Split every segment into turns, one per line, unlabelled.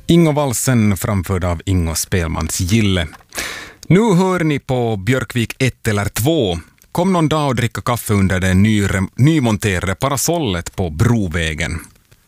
Ingo Valsen framförd av Ingo Spelmans Gille. Nu hör ni på Björkvik 1 eller 2. Kom någon dag och dricka kaffe under det nymonterade parasollet på Brovägen.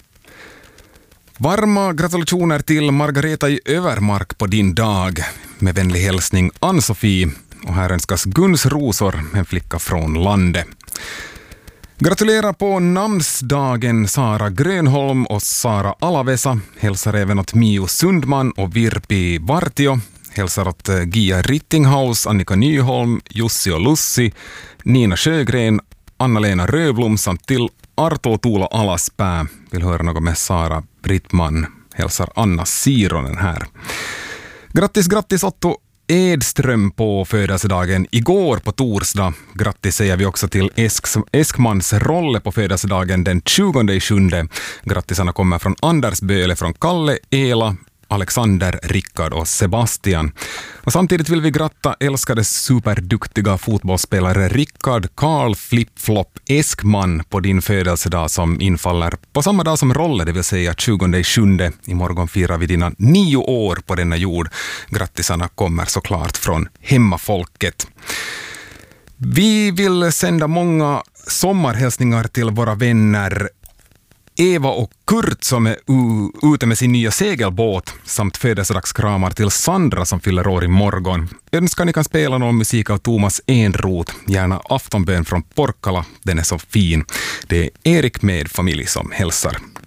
Varma gratulationer till Margareta i Övermark på din dag. Med vänlig hälsning Ann-Sofie. Och här önskas Guns Rosor, en flicka från landet. Gratulerar på namnsdagen Sara Grönholm och Sara Alavesa. Hälsar även åt Mio Sundman och Virpi Vartio. Hälsar åt Gia Rittinghaus, Annika Nyholm, Jussi och Lussi, Nina Sjögren, Anna-Lena Röblom samt till Arto Tuula Alaspää. Vill höra något med Sara Brittman. Hälsar Anna Sironen här. Grattis Otto Edström på födelsedagen igår på torsdag. Grattis säger vi också till Eskmans Rolle på födelsedagen den 20/7. Grattisarna kommer från Anders Böle, från Kalle, Ela, Alexander, Rickard och Sebastian. Och samtidigt vill vi gratta älskade superduktiga fotbollsspelare Rickard Karl Flip-Flop Eskman på din födelsedag som infaller på samma dag som Rolle, det vill säga 20/7. Imorgon firar vi dina 9 år på denna jord. Grattisarna kommer såklart från hemmafolket. Vi vill sända många sommarhälsningar till våra vänner Eva och Kurt som är ute med sin nya segelbåt samt födelsedagskramar till Sandra som fyller år imorgon. Önskar ni kan spela någon musik av Thomas Enroth, gärna Aftonbön från Porkkala, den är så fin. Det är Erik med familj som hälsar.